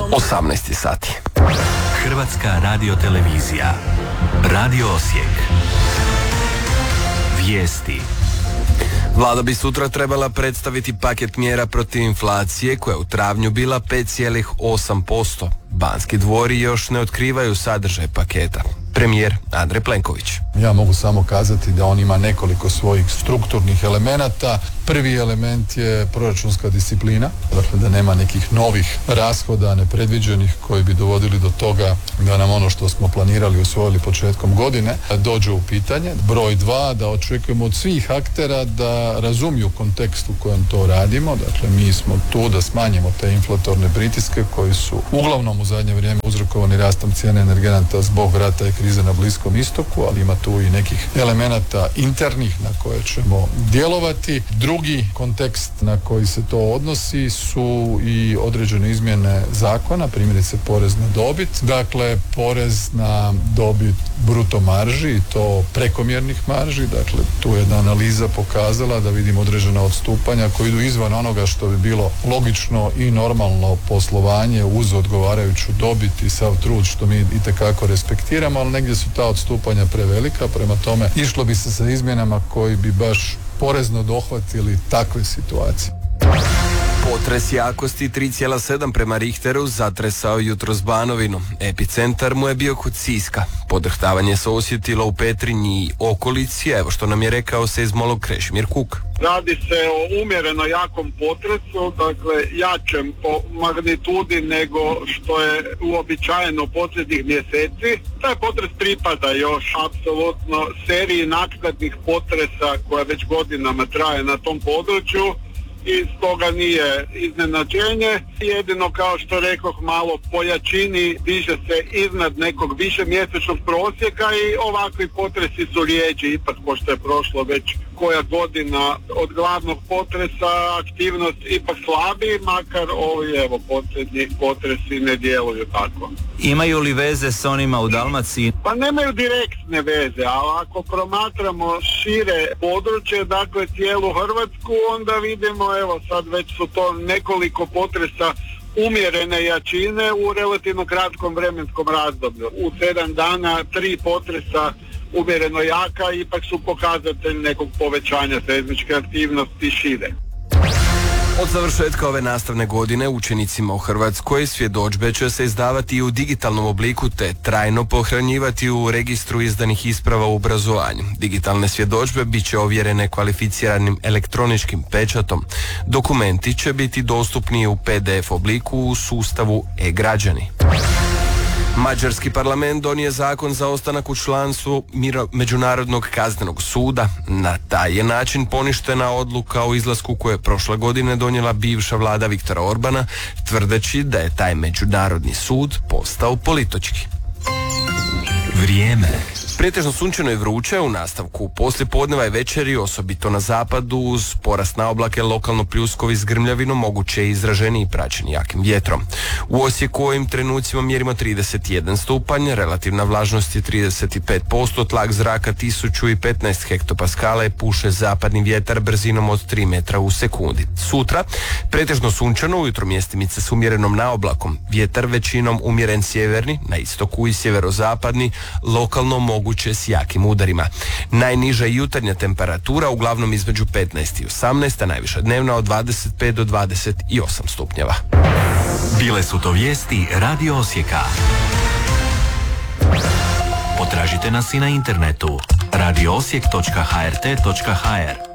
18 sati. Hrvatska radiotelevizija. Radio Osijek. Vijesti. Vlada bi sutra trebala predstaviti paket mjera protiv inflacije koja je u travnju bila 5,8%. Banski dvori još ne otkrivaju sadržaj paketa. Premijer Andrej Plenković. Ja mogu samo kazati da on ima nekoliko svojih strukturnih elemenata. Prvi element je proračunska disciplina, dakle da nema nekih novih rashoda nepredviđenih koji bi dovodili do toga da nam ono što smo planirali usvojili početkom godine dođe u pitanje. Broj 2, da očekujemo od svih aktera da razumiju kontekst u kojem to radimo. Dakle, mi smo tu da smanjimo te inflatorne pritiske koji su uglavnom u zadnje vrijeme uzrokovani rastom cijene energenata zbog rata i krize na Bliskom istoku, ali ima tu i nekih elemenata internih na koje ćemo djelovati. Drugi kontekst na koji se to odnosi su i određene izmjene zakona, primjerice porez na dobit. Dakle, porez na dobit bruto marži i to prekomjernih marži. Dakle, tu je jedna analiza pokazala da vidimo određena odstupanja koji idu izvan onoga što bi bilo logično i normalno poslovanje uz odgovarajuću dobit i sav trud što mi itekako respektiramo, ali negdje su ta odstupanja prevelika, prema tome išlo bi se sa izmjenama koji bi baš porezno dohvatili takve situacije. Potres jakosti 3,7 prema Richteru zatresao jutros Banovinu. Epicentar mu je bio kod Siska. Podrhtavanje se osjetilo u Petrinji i okolici, evo što nam je rekao seizmolog Krešimir Kuk. Radi se o umjereno jakom potresu, dakle jačem po magnitudi nego što je uobičajeno posljednjih mjeseci. Taj potres pripada još apsolutno seriji naknadnih potresa koja već godinama traje na tom području i stoga nije iznenađenje. Jedino, kao što rekoh, malo po jačini diže se iznad nekog višemjesečnog prosjeka i ovakvi potresi su rijeđi, ipak pošto je prošlo već koja godina od glavnog potresa, aktivnost ipak slabiji, makar ovi posljednji potresi ne djeluju tako. Imaju li veze s onima u Dalmaciji? Pa nemaju direktne veze, ali ako promatramo šire područje, dakle cijelu Hrvatsku, onda vidimo, evo sad već su to nekoliko potresa umjerene jačine u relativno kratkom vremenskom razdoblju. U 7 dana 3 potresa umjereno jaka ipak su pokazatelj nekog povećanja seizmičke aktivnosti šire. Od završetka ove nastavne godine učenicima u Hrvatskoj svjedodžbe će se izdavati i u digitalnom obliku te trajno pohranjivati u registru izdanih isprava u obrazovanju. Digitalne svjedodžbe bit će ovjerene kvalificiranim elektroničkim pečatom. Dokumenti će biti dostupni u PDF obliku u sustavu e-građani. Mađarski parlament donio zakon za ostanak u članstvu Međunarodnog kaznenog suda. Na taj je način poništena odluka o izlasku koju je prošle godine donijela bivša vlada Viktora Orbana, tvrdeći da je taj međunarodni sud postao politički. Vrijeme. Pretežno sunčano i vruće, u nastavku poslijepodneva i večeri, osobito na zapadu, uz porast na oblake, lokalno pljuskovi s grmljavinom, moguće je izraženi i praćeni jakim vjetrom. U Osijeku ovim trenucima mjerimo 31 stupanj, relativna vlažnost je 35%, tlak zraka 1015 hektopaskala i puše zapadni vjetar brzinom od 3 metra u sekundi. Sutra, pretežno sunčano, ujutro mjestimice s umjerenom naoblakom, vjetar većinom umjeren sjeverni, na istoku i sjeverozapadni, lokalno moguće s jakim udarima. Najniža jutarnja temperatura uglavnom između 15 i 18, a najviša dnevna od 25 do 28 stupnjeva. Bile su to vijesti Radio Osijeka. Potražite nas i na internetu radioosijek.hrt.hr.